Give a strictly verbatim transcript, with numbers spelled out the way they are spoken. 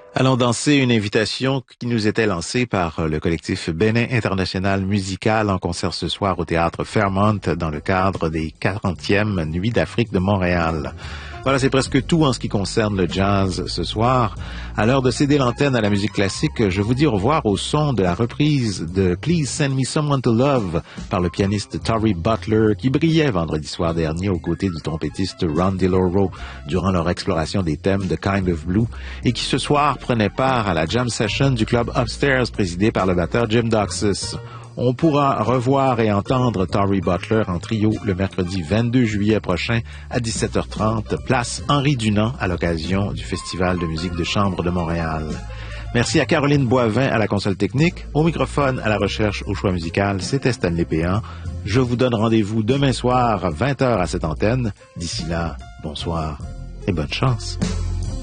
Allons danser, une invitation qui nous était lancée par le collectif Bénin International Musical en concert ce soir au théâtre Fairmont dans le cadre des quarantièmes Nuits d'Afrique de Montréal. Voilà, c'est presque tout en ce qui concerne le jazz ce soir. À l'heure de céder l'antenne à la musique classique, je vous dis au revoir au son de la reprise de Please Send Me Someone to Love par le pianiste Torrey Butler qui brillait vendredi soir dernier aux côtés du trompettiste Ron DeLauro durant leur exploration des thèmes de Kind of Blue et qui ce soir prenait part à la jam session du club Upstairs présidé par le batteur Jim Doxis. On pourra revoir et entendre Torrey Butler en trio le mercredi vingt-deux juillet prochain à dix-sept heures trente, place Henri Dunant à l'occasion du Festival de musique de chambre de Montréal. Merci à Caroline Boivin à la console technique, au microphone, à la recherche, au choix musical, c'était Stanley Péan. Je vous donne rendez-vous demain soir à vingt heures à cette antenne. D'ici là, bonsoir et bonne chance.